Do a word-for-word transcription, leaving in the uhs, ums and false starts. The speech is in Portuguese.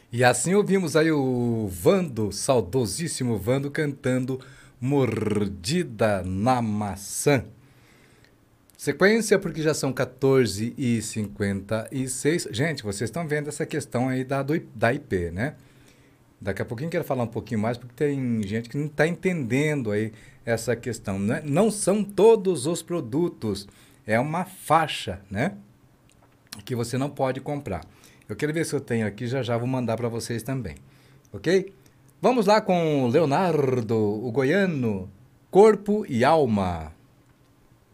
E assim ouvimos aí o Vando, saudosíssimo Vando, cantando Mordida na Maçã. Sequência, porque já são quatorze e cinquenta e seis. Gente, vocês estão vendo essa questão aí da, do, da I P, né? Daqui a pouquinho eu quero falar um pouquinho mais, porque tem gente que não está entendendo aí essa questão, né? Não são todos os produtos, é uma faixa, né? Que você não pode comprar. Eu quero ver se eu tenho aqui, já já vou mandar para vocês também, ok? Vamos lá com o Leonardo, o goiano, Corpo e Alma.